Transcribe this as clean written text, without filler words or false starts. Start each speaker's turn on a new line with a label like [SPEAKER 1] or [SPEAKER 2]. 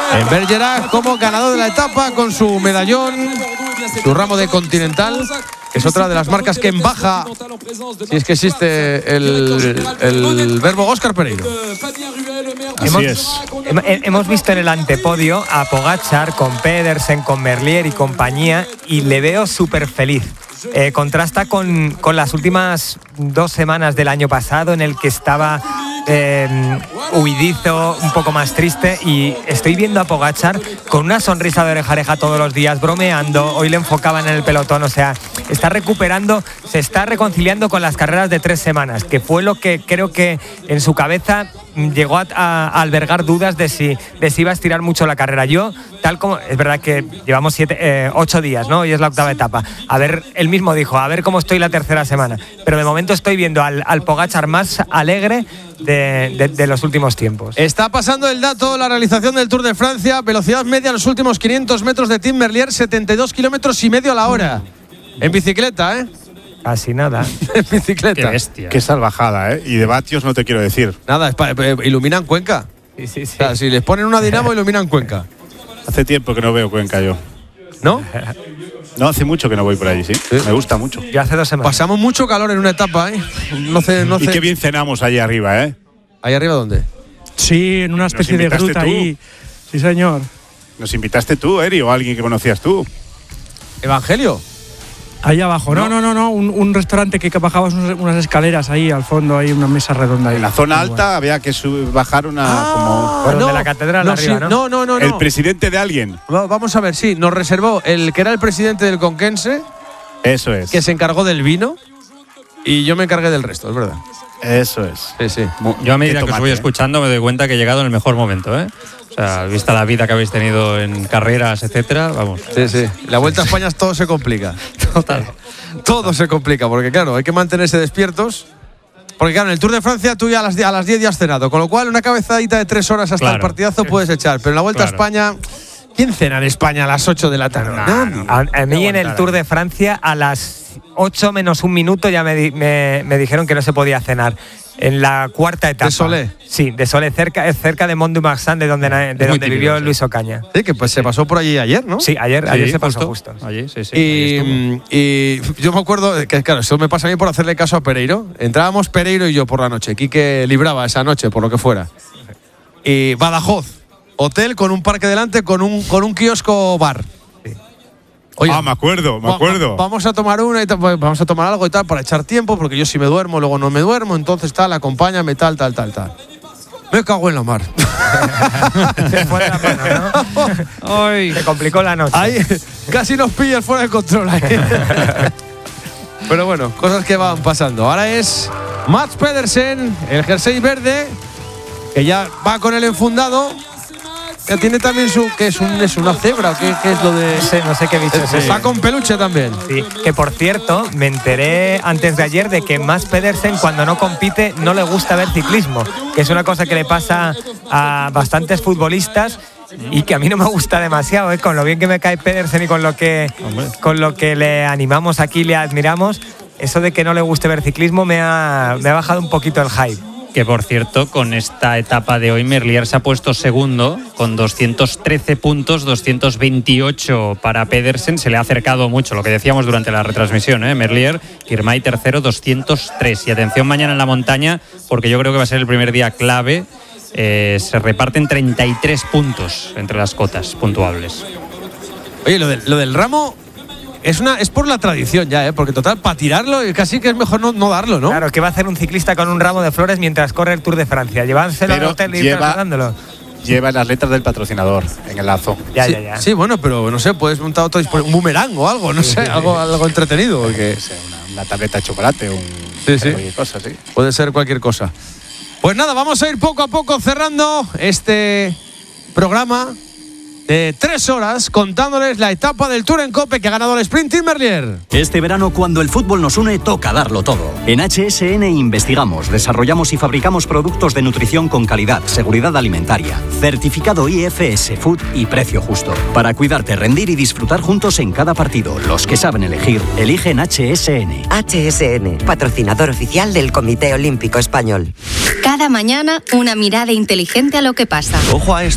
[SPEAKER 1] En Bergerac como ganador de la etapa con su medallón, su ramo de Continental, que es otra de las marcas que embaja, si es que existe el verbo, Óscar Pereiro.
[SPEAKER 2] Hemos visto en el antepodio a Pogačar con Pedersen, con Merlier y compañía, y le veo súper feliz. Contrasta con las últimas 2 semanas del año pasado, en el que estaba huidizo, un poco más triste, y estoy viendo a Pogačar con una sonrisa de oreja a oreja todos los días, bromeando. Hoy le enfocaban en el pelotón, o sea, está recuperando, se está reconciliando con las carreras de 3 semanas, que fue lo que creo que en su cabeza llegó a albergar dudas de si iba a estirar mucho la carrera. Yo, tal como, es verdad que llevamos 8 días, ¿no? Hoy es la 8ª etapa. A ver, él mismo dijo, a ver cómo estoy la 3ª semana. Pero de momento estoy viendo al Pogačar más alegre de los últimos tiempos.
[SPEAKER 1] Está pasando el dato, la realización del Tour de Francia, velocidad media en los últimos 500 metros de Tim Merlier, 72 kilómetros y medio a la hora. En bicicleta, ¿eh?
[SPEAKER 2] Casi nada.
[SPEAKER 1] En bicicleta.
[SPEAKER 3] Qué bestia.
[SPEAKER 4] Qué salvajada, ¿eh? Y de vatios no te quiero decir.
[SPEAKER 1] Nada, iluminan Cuenca.
[SPEAKER 2] Sí.
[SPEAKER 1] O sea, si les ponen una dinamo, iluminan Cuenca.
[SPEAKER 4] Hace tiempo que no veo Cuenca yo.
[SPEAKER 1] ¿No?
[SPEAKER 4] No, hace mucho que no voy por allí, sí. Me gusta mucho.
[SPEAKER 2] Yo hace 2 semanas.
[SPEAKER 1] Pasamos mucho calor en una etapa, ¿eh? No sé.
[SPEAKER 4] Y qué bien cenamos allí arriba, ¿eh?
[SPEAKER 1] ¿Ahí arriba dónde?
[SPEAKER 5] Sí, en una especie de gruta ahí. Sí, señor.
[SPEAKER 4] Nos invitaste tú, Eri, o alguien que conocías tú.
[SPEAKER 1] ¿Evangelio?
[SPEAKER 5] Ahí abajo. No. Un restaurante que bajabas unas escaleras ahí al fondo, hay una mesa redonda ahí.
[SPEAKER 4] En la zona alta había que bajar una
[SPEAKER 2] por donde la catedral arriba, ¿no?
[SPEAKER 1] No.
[SPEAKER 4] El presidente de alguien.
[SPEAKER 1] Vamos a ver, sí, nos reservó el que era el presidente del Conquense.
[SPEAKER 4] Eso es.
[SPEAKER 1] Que se encargó del vino y yo me encargué del resto, es verdad.
[SPEAKER 4] Eso es.
[SPEAKER 1] Sí.
[SPEAKER 3] Yo a medida que os voy escuchando me doy cuenta que he llegado en el mejor momento, ¿eh? O sea, vista la vida que habéis tenido en carreras, etcétera, vamos.
[SPEAKER 1] Sí. La Vuelta a España todo se complica.
[SPEAKER 3] Total.
[SPEAKER 1] Todo se complica, porque claro, hay que mantenerse despiertos. Porque claro, en el Tour de Francia tú ya a las 10 ya has cenado, con lo cual una cabezadita de 3 horas hasta el partidazo puedes echar. Pero en la Vuelta a España, ¿quién cena en España a las 8 de la tarde?
[SPEAKER 2] A mí en el Tour de Francia a las 8 menos 1 minuto ya me dijeron que no se podía cenar. En la 4ª etapa.
[SPEAKER 1] ¿De Solé?
[SPEAKER 2] Sí, de Solé, cerca de Mont-du-Marsan, de donde
[SPEAKER 1] típico,
[SPEAKER 2] vivió Luis Ocaña.
[SPEAKER 1] Sí, que pues se pasó por allí ayer, ¿no?
[SPEAKER 2] Sí, ayer se pasó justo.
[SPEAKER 3] Allí, sí.
[SPEAKER 1] Y yo me acuerdo que, claro, eso me pasa a mí por hacerle caso a Pereiro. Entrábamos Pereiro y yo por la noche. Quique libraba esa noche, por lo que fuera. Y Badajoz, hotel con un parque delante, con un kiosco bar.
[SPEAKER 4] Oye, me acuerdo.
[SPEAKER 1] Vamos a tomar vamos a tomar algo y tal para echar tiempo, porque yo si me duermo, luego no me duermo, entonces tal, acompáñame, tal. Me cago en la mar.
[SPEAKER 2] Se fue de la mano, ¿no? Se complicó la noche.
[SPEAKER 1] Ahí, casi nos pillas fuera de control ahí. Pero bueno, cosas que van pasando. Ahora es Mats Pedersen, el jersey verde, que ya va con el enfundado. Ya tiene también es una cebra, ¿qué es lo de...?
[SPEAKER 2] No sé qué bicho es.
[SPEAKER 1] Está con peluche también.
[SPEAKER 2] Sí, que por cierto, me enteré antes de ayer de que Mats Pedersen cuando no compite no le gusta ver ciclismo, que es una cosa que le pasa a bastantes futbolistas y que a mí no me gusta demasiado, con lo bien que me cae Pedersen y con lo que le animamos aquí, le admiramos, eso de que no le guste ver ciclismo me ha bajado un poquito el hype.
[SPEAKER 3] Que por cierto, con esta etapa de hoy, Merlier se ha puesto segundo con 213 puntos, 228 para Pedersen. Se le ha acercado mucho, lo que decíamos durante la retransmisión, Merlier, Girmay tercero, 203. Y atención mañana en la montaña, porque yo creo que va a ser el primer día clave. Se reparten 33 puntos entre las cotas puntuables.
[SPEAKER 1] Oye, lo del ramo... Es por la tradición ya, porque total, para tirarlo casi que es mejor no darlo, ¿no?
[SPEAKER 2] Claro, ¿qué va a hacer un ciclista con un ramo de flores mientras corre el Tour de Francia? Llevárselo al hotel y ir dándolo.
[SPEAKER 4] Lleva las letras del patrocinador en el lazo.
[SPEAKER 2] Ya.
[SPEAKER 1] Sí, bueno, pero no sé, puedes montar otro un boomerang o algo, no sé, algo entretenido. Porque...
[SPEAKER 4] Una tableta de chocolate, cualquier cosa, sí.
[SPEAKER 1] Puede ser cualquier cosa. Pues nada, vamos a ir poco a poco cerrando este programa de 3 horas contándoles la etapa del Tour en Cope que ha ganado el sprint Tim Merlier.
[SPEAKER 6] Este verano, cuando el fútbol nos une, toca darlo todo. En HSN investigamos, desarrollamos y fabricamos productos de nutrición con calidad, seguridad alimentaria, certificado IFS Food y precio justo. Para cuidarte, rendir y disfrutar juntos en cada partido. Los que saben elegir, eligen HSN.
[SPEAKER 7] HSN, patrocinador oficial del Comité Olímpico Español.
[SPEAKER 8] Cada mañana, una mirada inteligente a lo que pasa.
[SPEAKER 9] Ojo a esto.